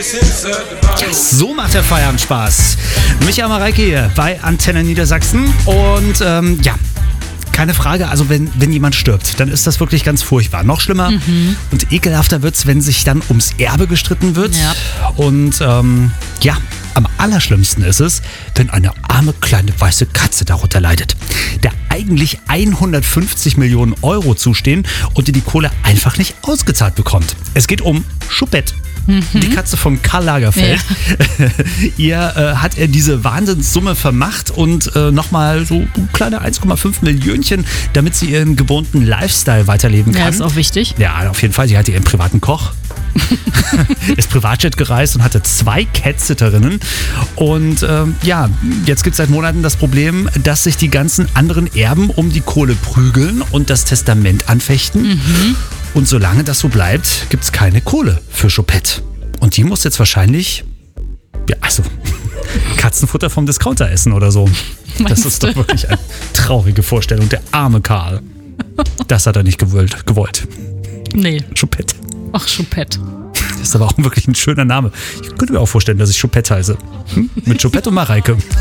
So macht der Feierabend Spaß. Michael Mareike hier bei Antenne Niedersachsen. Und keine Frage, also wenn jemand stirbt, dann ist das wirklich ganz furchtbar. Noch schlimmer und ekelhafter wird's, wenn sich dann ums Erbe gestritten wird. Ja. Und am allerschlimmsten ist es, wenn eine arme kleine weiße Katze darunter leidet, der eigentlich 150 Millionen Euro zustehen und die Kohle einfach nicht ausgezahlt bekommt. Es geht um Choupette. Die Katze von Karl Lagerfeld. Ja. Ihr hat er diese Wahnsinnssumme vermacht und nochmal so kleine 1,5 Millionchen, damit sie ihren gewohnten Lifestyle weiterleben kann. Ja, ist auch wichtig. Ja, auf jeden Fall. Sie hatte ihren privaten Koch. Ist Privatjet gereist und hatte 2 Cat-Sitterinnen. Und jetzt gibt es seit Monaten das Problem, dass sich die ganzen anderen Erben um die Kohle prügeln und das Testament anfechten. Und solange das so bleibt, gibt es keine Kohle für Choupette. Und die muss jetzt wahrscheinlich, Katzenfutter vom Discounter essen oder so. Das ist doch wirklich eine traurige Vorstellung. Der arme Karl. Das hat er nicht gewollt. Nee. Choupette. Ach, Choupette. Das ist aber auch wirklich ein schöner Name. Ich könnte mir auch vorstellen, dass ich Choupette heiße. Mit Choupette und Mareike.